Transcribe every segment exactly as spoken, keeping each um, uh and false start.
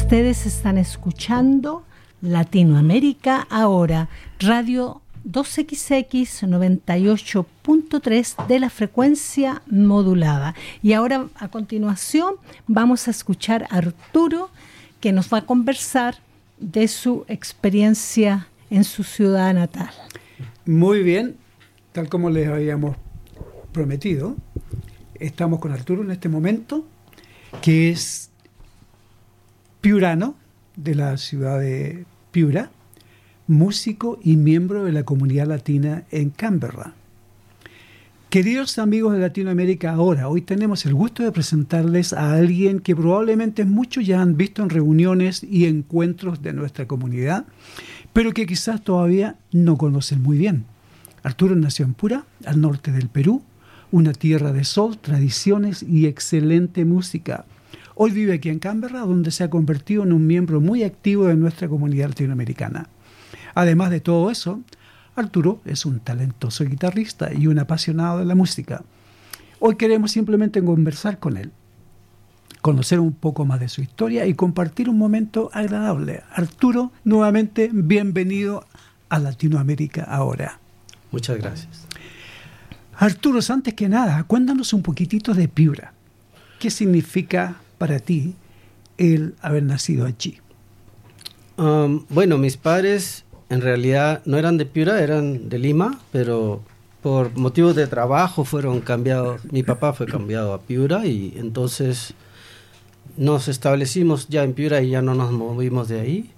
Ustedes están escuchando Latinoamérica Ahora, Radio dos equis equis noventa y ocho punto tres de la frecuencia modulada. Y ahora, a continuación, vamos a escuchar a Arturo, que nos va a conversar de su experiencia en su ciudad natal. Muy bien, tal como les habíamos prometido, estamos con Arturo en este momento, que es piurano de la ciudad de Piura, músico y miembro de la comunidad latina en Canberra. Queridos amigos de Latinoamérica Ahora, hoy tenemos el gusto de presentarles a alguien que probablemente muchos ya han visto en reuniones y encuentros de nuestra comunidad, pero que quizás todavía no conocen muy bien. Arturo nació en Piura, al norte del Perú, una tierra de sol, tradiciones y excelente música. Hoy vive aquí en Canberra, donde se ha convertido en un miembro muy activo de nuestra comunidad latinoamericana. Además de todo eso, Arturo es un talentoso guitarrista y un apasionado de la música. Hoy queremos simplemente conversar con él, conocer un poco más de su historia y compartir un momento agradable. Arturo, nuevamente, bienvenido a Latinoamérica Ahora. Muchas gracias. Arturo, antes que nada, cuéntanos un poquitito de Piura. ¿Qué significa para ti el haber nacido allí? Um, bueno, mis padres en realidad no eran de Piura, eran de Lima, pero por motivos de trabajo fueron cambiados. Mi papá fue cambiado a Piura y entonces nos establecimos ya en Piura y ya no nos movimos de ahí.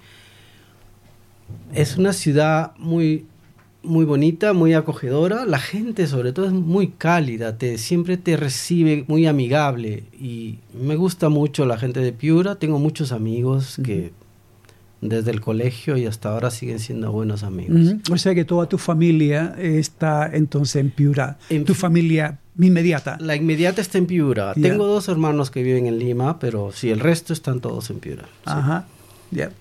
Es una ciudad muy, muy bonita, muy acogedora. La gente sobre todo es muy cálida, te, siempre te recibe muy amigable y me gusta mucho la gente de Piura. Tengo muchos amigos uh-huh. que desde el colegio y hasta ahora siguen siendo buenos amigos. Uh-huh. O sea que toda tu familia está entonces en Piura, en tu familia inmediata. La inmediata está en Piura. Yeah. Tengo dos hermanos que viven en Lima, pero sí, el resto están todos en Piura. Ajá, sí. Ya. Yeah.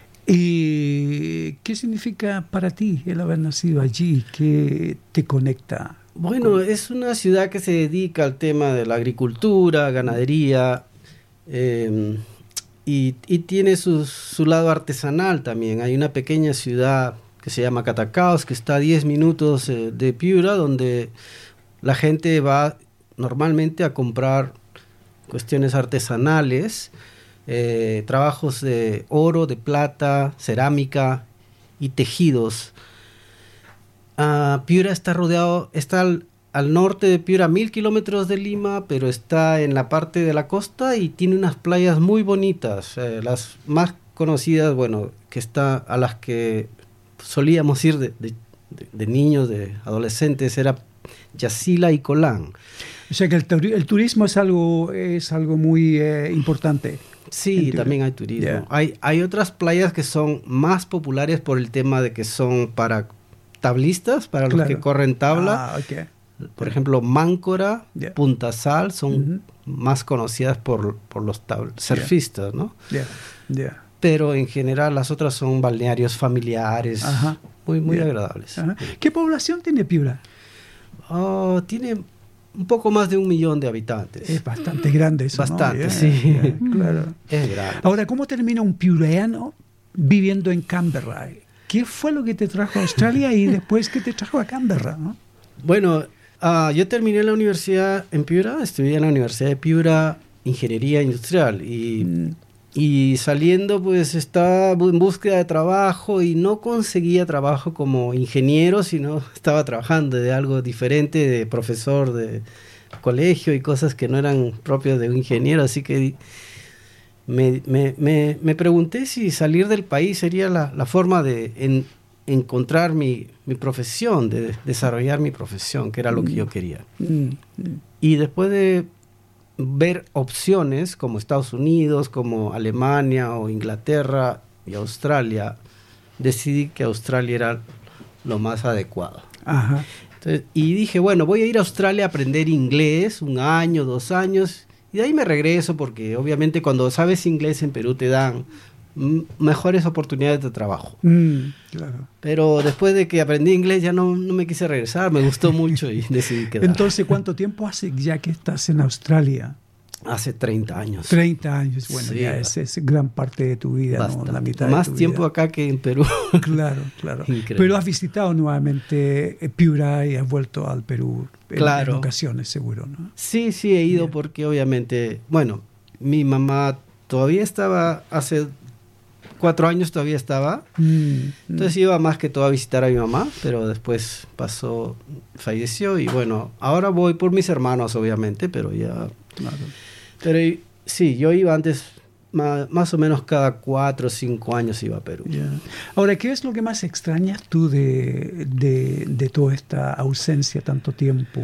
¿Y qué significa para ti el haber nacido allí? ¿Qué te conecta? Bueno, con... es una ciudad que se dedica al tema de la agricultura, ganadería, eh, y, y tiene su, su lado artesanal también. Hay una pequeña ciudad que se llama Catacaos, que está a diez minutos eh, de Piura, donde la gente va normalmente a comprar cuestiones artesanales, Eh, trabajos de oro, de plata, cerámica y tejidos. Uh, Piura está rodeado, está al, al norte de Piura, mil kilómetros de Lima, pero está en la parte de la costa y tiene unas playas muy bonitas. Eh, las más conocidas, bueno, que está a las que solíamos ir de, de, de, de niños, de adolescentes, era Yasila y Colán. O sea que el, el turismo es algo, es algo muy eh, importante. Sí, también hay turismo. Yeah. Hay, hay otras playas que son más populares por el tema de que son para tablistas, para claro. los que corren tabla. Ah, okay. Por ejemplo, Máncora, yeah. Punta Sal son uh-huh. más conocidas por, por los tab- surfistas, yeah. ¿no? Yeah. Yeah. Pero en general las otras son balnearios familiares, uh-huh. muy, muy yeah. agradables. Uh-huh. ¿Qué población tiene Piura? Oh, tiene un poco más de un millón de habitantes. Es bastante grande eso, Bastante, ¿no? sí. Yeah, yeah, claro. Es grande. Ahora, ¿cómo termina un piureano viviendo en Canberra? ¿Qué fue lo que te trajo a Australia y después qué te trajo a Canberra, ¿no? Bueno, uh, yo terminé la universidad en Piura, estudié en la Universidad de Piura Ingeniería Industrial y... Mm. Y saliendo, pues, estaba en búsqueda de trabajo y no conseguía trabajo como ingeniero, sino estaba trabajando de algo diferente, de profesor de colegio y cosas que no eran propias de un ingeniero. Así que me, me, me, me pregunté si salir del país sería la, la forma de en, encontrar mi, mi profesión, de desarrollar mi profesión, que era lo que yo quería. Y después de ver opciones como Estados Unidos, como Alemania o Inglaterra y Australia, decidí que Australia era lo más adecuado. Ajá. Entonces, y dije, bueno, voy a ir a Australia a aprender inglés un año, dos años, y de ahí me regreso porque obviamente cuando sabes inglés en Perú te dan m- mejores oportunidades de trabajo. Mm, claro. Pero después de que aprendí inglés ya no, no me quise regresar, me gustó mucho y decidí quedar. Entonces, ¿cuánto tiempo hace ya que estás en Australia? Hace treinta años. treinta años, bueno, Sí, ya es, es gran parte de tu vida, ¿no? La mitad Más de tu tiempo vida. acá que en Perú. Claro, claro. Increíble. Pero has visitado nuevamente Piura y has vuelto al Perú en, Claro. en ocasiones, seguro, ¿no? Sí, sí, he ido Bien. porque obviamente, bueno, mi mamá todavía estaba, hace cuatro años todavía estaba, Mm, entonces iba más que todo a visitar a mi mamá, pero después pasó, falleció y bueno, ahora voy por mis hermanos obviamente, pero ya... claro. Pero y- sí, yo iba antes, ma- más o menos cada cuatro o cinco años iba a Perú. Ya. Ahora, ¿qué es lo que más extrañas tú de, de, de toda esta ausencia tanto tiempo?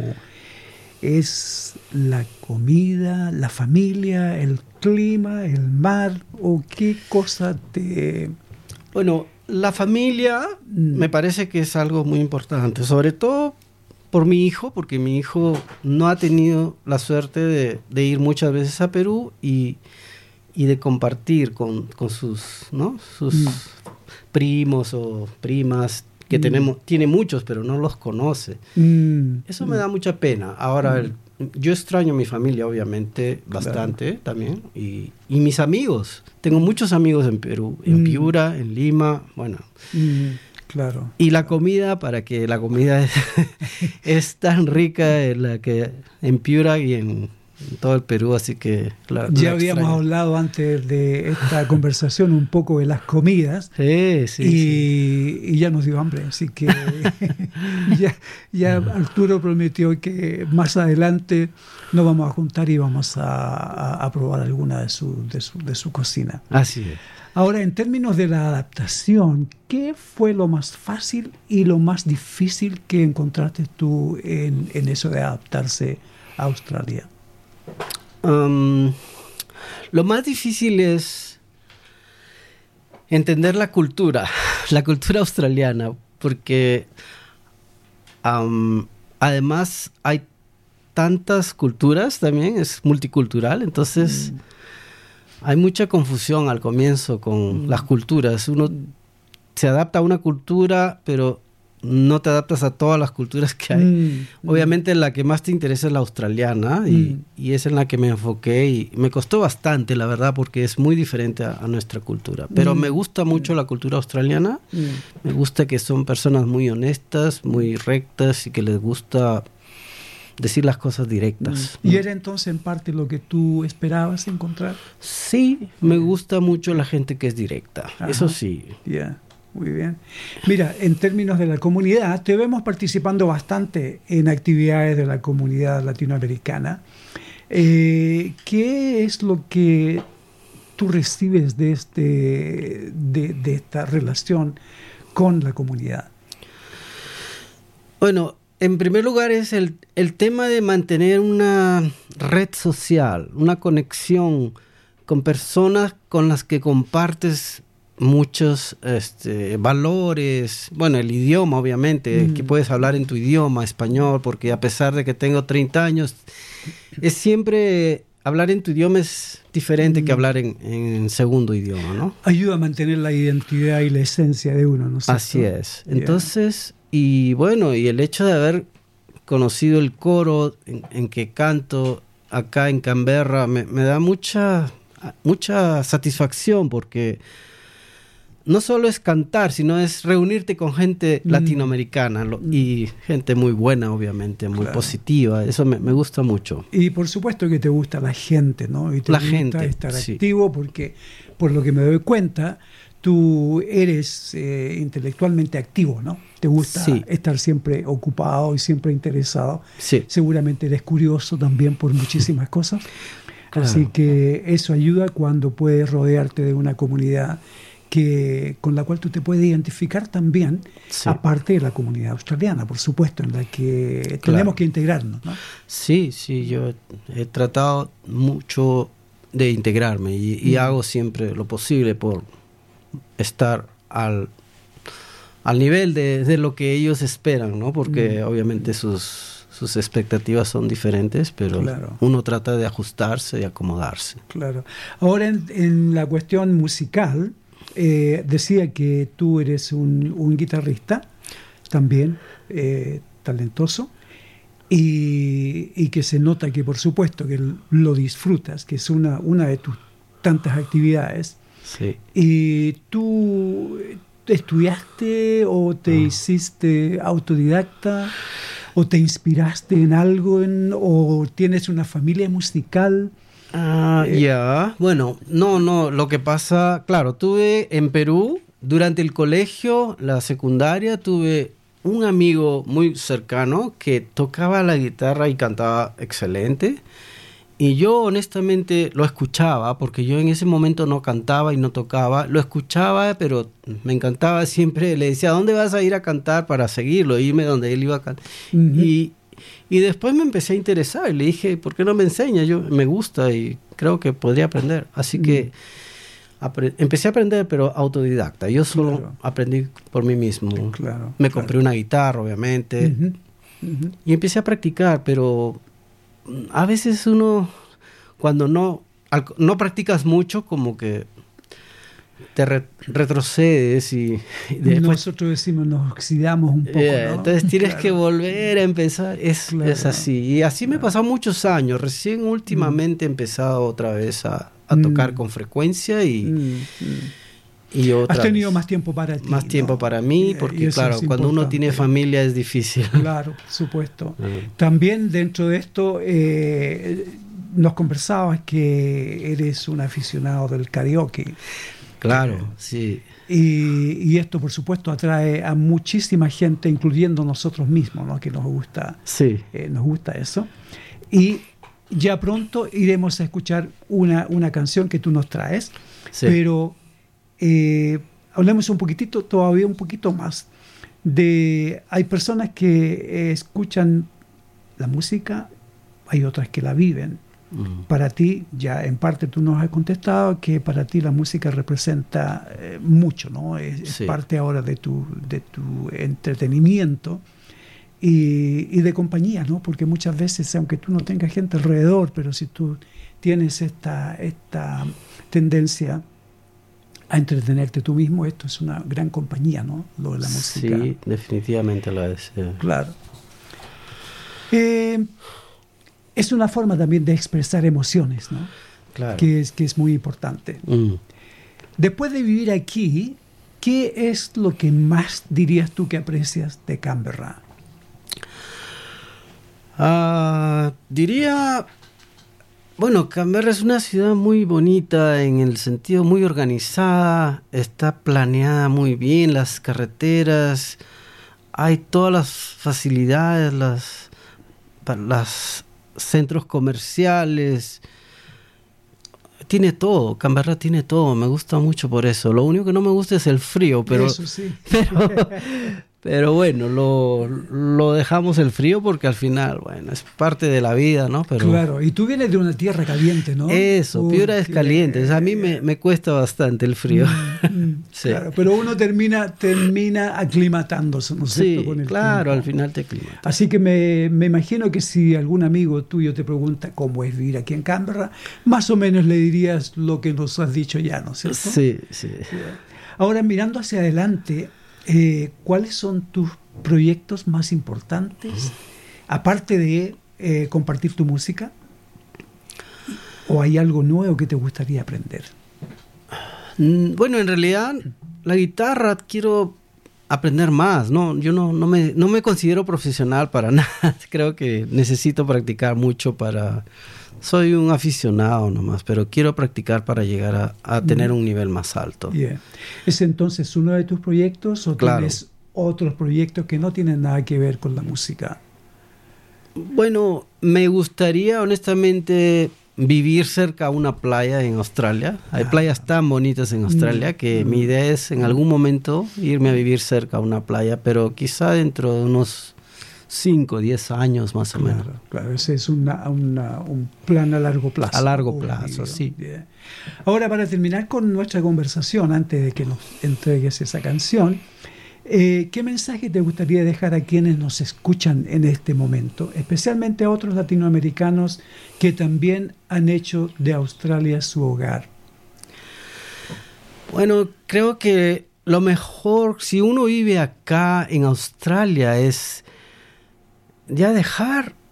¿Es la comida, la familia, el clima, el mar? ¿O qué cosa te...? Bueno, la familia Mm. me parece que es algo muy importante, sobre todo por mi hijo, porque mi hijo no ha tenido la suerte de, de ir muchas veces a Perú y, y de compartir con, con sus, ¿no? sus Mm. primos o primas, que Mm. tenemos, tiene muchos, pero no los conoce. Mm, Eso me da mucha pena. Ahora, el- yo extraño a mi familia, obviamente, bastante también. Y, y mis amigos. Tengo muchos amigos en Perú, en Mm. Piura, en Lima, bueno. mm, claro. Y la comida, para que la comida es, es tan rica en, la que, en Piura y en, en todo el Perú, así que la, Ya la habíamos extraño. hablado antes de esta conversación un poco de las comidas. Sí, sí, y, sí. y ya nos dio hambre, así que ya, ya Arturo prometió que más adelante nos vamos a juntar y vamos a, a- a probar alguna de su, de, su, de su cocina. Así es. Ahora, en términos de la adaptación, ¿qué fue lo más fácil y lo más difícil que encontraste tú en, en eso de adaptarse a Australia? Um, lo más difícil es entender la cultura, la cultura australiana, porque um, además hay tantas culturas también, es multicultural, entonces hay mucha confusión al comienzo con Mm. las culturas. Uno se adapta a una cultura, pero no te adaptas a todas las culturas que hay. Mm, Obviamente la que más te interesa es la australiana y, Mm. y es en la que me enfoqué y me costó bastante, la verdad, porque es muy diferente a, a nuestra cultura. Pero Mm. me gusta mucho la cultura australiana, mm, me gusta que son personas muy honestas, muy rectas y que les gusta decir las cosas directas. ¿Y era entonces en parte lo que tú esperabas encontrar? Sí, me gusta mucho la gente que es directa, Ajá. eso sí. Ya, muy bien. Mira, en términos de la comunidad, te vemos participando bastante en actividades de la comunidad latinoamericana. Eh, ¿Qué es lo que tú recibes de, este, de, de esta relación con la comunidad? Bueno, en primer lugar es el, el tema de mantener una red social, una conexión con personas con las que compartes muchos este, valores, bueno, el idioma obviamente, Mm. que puedes hablar en tu idioma español, porque a pesar de que tengo treinta años, es siempre, hablar en tu idioma es diferente Mm. que hablar en, en segundo idioma, ¿no? Ayuda a mantener la identidad y la esencia de uno, ¿no es cierto? Así es. Ya. Entonces, y bueno, y el hecho de haber conocido el coro en, en que canto acá en Canberra me, me da mucha, mucha satisfacción porque no solo es cantar, sino es reunirte con gente Mm. latinoamericana lo- Mm. y gente muy buena, obviamente, muy Claro. positiva. Eso me, me gusta mucho. Y por supuesto que te gusta la gente, ¿no? Y te La gusta gente, estar sí. activo porque, por lo que me doy cuenta, tú eres eh, intelectualmente activo, ¿no? Te gusta Sí. estar siempre ocupado y siempre interesado. Sí, Seguramente eres curioso también por muchísimas cosas. Claro. Así que eso ayuda cuando puedes rodearte de una comunidad que, con la cual tú te puedes identificar también, sí. aparte de la comunidad australiana, por supuesto, en la que Claro. tenemos que integrarnos, ¿no? Sí, sí, yo he tratado mucho de integrarme y, y Mm. hago siempre lo posible por estar al, al nivel de, de lo que ellos esperan, ¿no? Porque Mm. obviamente sus, sus expectativas son diferentes, pero Claro. uno trata de ajustarse y acomodarse. Claro. Ahora, en, en la cuestión musical, eh, decía que tú eres un, un guitarrista también eh, talentoso. y, y que se nota que por supuesto que lo disfrutas, que es una, una de tus tantas actividades. Sí. ¿Y tú estudiaste o te ah. hiciste autodidacta o te inspiraste en algo en, o tienes una familia musical? Ah, ya, eh. yeah. Bueno, no, no, lo que pasa, claro, tuve en Perú, durante el colegio, la secundaria, tuve un amigo muy cercano que tocaba la guitarra y cantaba excelente. Y yo honestamente lo escuchaba, porque yo en ese momento no cantaba y no tocaba. Lo escuchaba, pero me encantaba siempre. Le decía, ¿a dónde vas a ir a cantar para seguirlo? Irme donde él iba a cantar. Uh-huh. Y, y después me empecé a interesar. Y le dije, ¿por qué no me enseña? Yo, me gusta y creo que podría aprender. Así uh-huh. que apre- empecé a aprender, pero autodidacta. Yo solo claro. aprendí por mí mismo. Claro, me claro. compré una guitarra, obviamente. Uh-huh. Uh-huh. Y empecé a practicar, pero... a veces uno, cuando no, no practicas mucho, como que te re, retrocedes y, y después, nosotros decimos nos oxidamos un poco, yeah, ¿no? Entonces tienes claro. que volver a empezar, es, claro. es así. Y así claro. me pasó muchos años, recién últimamente mm. he empezado otra vez a, a tocar mm. con frecuencia y... Mm. Y otra has tenido vez, más tiempo para ti. Más tiempo ¿no? para mí, porque claro, cuando importante. Uno tiene familia es difícil. Claro, por supuesto. Uh-huh. También dentro de esto eh, nos conversabas que eres un aficionado del karaoke. Claro, eh, sí. Y, y esto, por supuesto, atrae a muchísima gente, incluyendo nosotros mismos, ¿no? Que nos gusta, sí. eh, nos gusta eso. Y ya pronto iremos a escuchar una, una canción que tú nos traes, sí. pero... Eh, hablemos un poquitito, todavía un poquito más de, hay personas que eh, escuchan la música, hay otras que la viven. Uh-huh. Para ti, ya en parte tú nos has contestado que para ti la música representa eh, mucho, ¿no? Es, sí. es parte ahora de tu, de tu entretenimiento y, y de compañía, ¿no? Porque muchas veces, aunque tú no tengas gente alrededor, pero si tú tienes esta, esta tendencia a entretenerte tú mismo, esto es una gran compañía, ¿no? Lo de la música. Sí, definitivamente lo es. Sí. Claro. Eh, es una forma también de expresar emociones, ¿no? Claro. Que es, que es muy importante. Mm. Después de vivir aquí, ¿qué es lo que más dirías tú que aprecias de Canberra? Uh, diría... Bueno, Canberra es una ciudad muy bonita en el sentido muy organizada, está planeada muy bien, las carreteras, hay todas las facilidades, las, las centros comerciales, tiene todo, Canberra tiene todo, me gusta mucho por eso. Lo único que no me gusta es el frío, pero, eso sí. pero, pero bueno, lo, lo dejamos el frío porque al final, bueno, es parte de la vida, ¿no? Pero claro, y tú vienes de una tierra caliente, ¿no? Eso, Uf, Piura es caliente, que... a mí me, me cuesta bastante el frío. Mm, mm, sí. Claro, pero uno termina, termina aclimatándose, ¿no es cierto? Sí, con el claro, tiempo. Al final te aclimatas. Así que me, me imagino que si algún amigo tuyo te pregunta cómo es vivir aquí en Canberra, más o menos le dirías lo que nos has dicho ya, ¿no es cierto? Sí, sí. sí. Ahora, mirando hacia adelante, Eh, ¿cuáles son tus proyectos más importantes? Uh-huh. Aparte de eh, compartir tu música, ¿o hay algo nuevo que te gustaría aprender? Mm, bueno, en realidad la guitarra quiero aprender más, ¿no? Yo no, no, me, no me considero profesional para nada. Creo que necesito practicar mucho para... Soy un aficionado nomás, pero quiero practicar para llegar a, a tener un nivel más alto. Yeah. ¿Es entonces uno de tus proyectos o claro. tienes otros proyectos que no tienen nada que ver con la música? Bueno, me gustaría honestamente vivir cerca a una playa en Australia. Hay ah. playas tan bonitas en Australia que mm. mi idea es en algún momento irme a vivir cerca a una playa, pero quizá dentro de unos cinco, diez años más o claro, menos. Claro, ese es una, una, un plan a largo plazo. A largo plazo, sí. Yeah. Ahora, para terminar con nuestra conversación, antes de que nos entregues esa canción, eh, ¿qué mensaje te gustaría dejar a quienes nos escuchan en este momento, especialmente a otros latinoamericanos que también han hecho de Australia su hogar? Bueno, creo que lo mejor, si uno vive acá en Australia, es ya dejar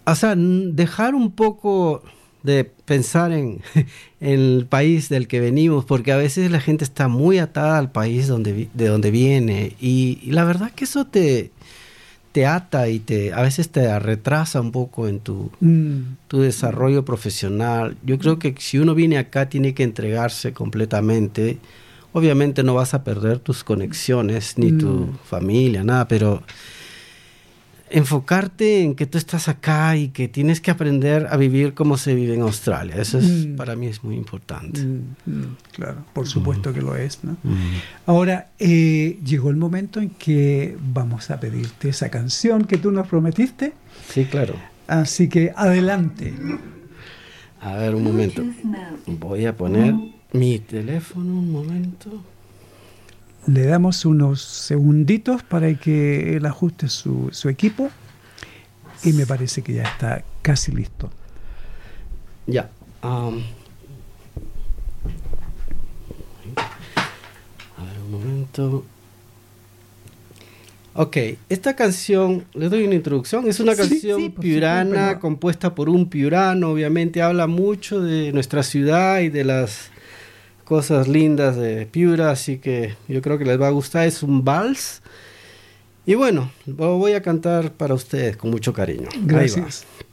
o sea, dejar un poco de pensar en, en el país del que venimos, porque a veces la gente está muy atada al país donde, de donde viene, y, y la verdad que eso te, te ata y te, a veces te retrasa un poco en tu, mm. tu desarrollo profesional. Yo creo que si uno viene acá tiene que entregarse completamente. Obviamente no vas a perder tus conexiones, ni mm. tu familia, nada, pero enfocarte en que tú estás acá y que tienes que aprender a vivir como se vive en Australia. Eso es, mm. para mí es muy importante. Mm, mm, claro, por supuesto mm. que lo es, ¿no? Mm. Ahora, eh, llegó el momento en que vamos a pedirte esa canción que tú nos prometiste. Sí, claro. Así que adelante. A ver, un momento. Voy a poner mi teléfono, un momento. Le damos unos segunditos para que él ajuste su, su equipo y me parece que ya está casi listo. Ya. Um, a ver, un momento. Ok, esta canción, les doy una introducción, es una canción sí, sí, piurana, supuesto, compuesta por un piurano, obviamente habla mucho de nuestra ciudad y de las cosas lindas de Piura, así que yo creo que les va a gustar. Es un vals y bueno, lo voy a cantar para ustedes con mucho cariño. Gracias.